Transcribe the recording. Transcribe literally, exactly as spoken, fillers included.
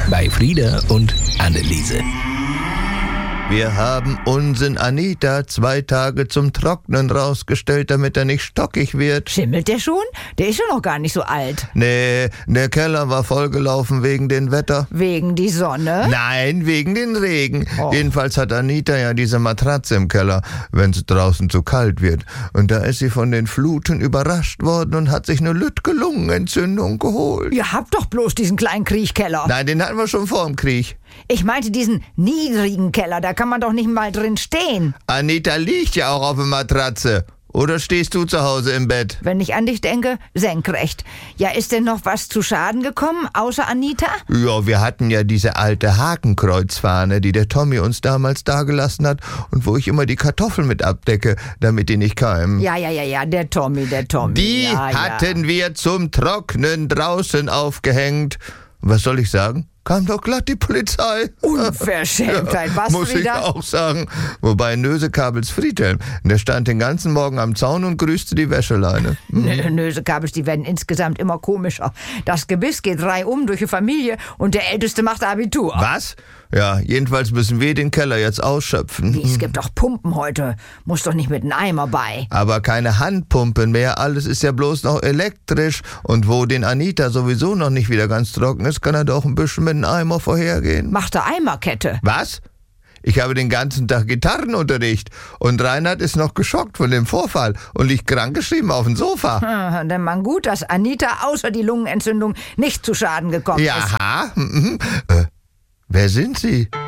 bei Frieda und Anneliese. Wir haben unseren Anita zwei Tage zum Trocknen rausgestellt, damit er nicht stockig wird. Schimmelt der schon? Der ist ja noch gar nicht so alt. Nee, der Keller war vollgelaufen wegen dem Wetter. Wegen die Sonne? Nein, wegen den Regen. Oh. Jedenfalls hat Anita ja diese Matratze im Keller, wenn es draußen zu kalt wird. Und da ist sie von den Fluten überrascht worden und hat sich eine lütge Lungenentzündung geholt. Ihr habt doch bloß diesen kleinen Kriechkeller. Nein, den hatten wir schon vor dem Krieg. Ich meinte diesen niedrigen Keller, da kann man doch nicht mal drin stehen. Anita liegt ja auch auf der Matratze. Oder stehst du zu Hause im Bett? Wenn ich an dich denke, senkrecht. Ja, ist denn noch was zu Schaden gekommen, außer Anita? Ja, wir hatten ja diese alte Hakenkreuzfahne, die der Tommy uns damals dagelassen hat und wo ich immer die Kartoffeln mit abdecke, damit die nicht keimen. Ja, ja, ja, ja, der Tommy, der Tommy. Die ja, hatten ja. wir zum Trocknen draußen aufgehängt. Was soll ich sagen? Kam doch glatt die Polizei. Unverschämtheit, was Muss ich wieder? auch sagen. Wobei Nösekabels Friedhelm, der stand den ganzen Morgen am Zaun und grüßte die Wäscheleine. Nö, Nösekabels, die werden insgesamt immer komischer. Das Gebiss geht reihum durch die Familie und der Älteste macht Abitur. Was? Ja, jedenfalls müssen wir den Keller jetzt ausschöpfen. Wie, es gibt doch Pumpen heute. Muss doch nicht mit einem Eimer bei. Aber keine Handpumpen mehr, alles ist ja bloß noch elektrisch. Und wo den Anita sowieso noch nicht wieder ganz trocken ist, kann er doch ein bisschen mit einem Eimer vorhergehen. Macht er Eimerkette? Was? Ich habe den ganzen Tag Gitarrenunterricht und Reinhard ist noch geschockt von dem Vorfall und liegt krankgeschrieben auf dem Sofa. Hm, denn man gut, dass Anita außer die Lungenentzündung nicht zu Schaden gekommen ist. Jaha. Mhm. Äh, wer sind Sie?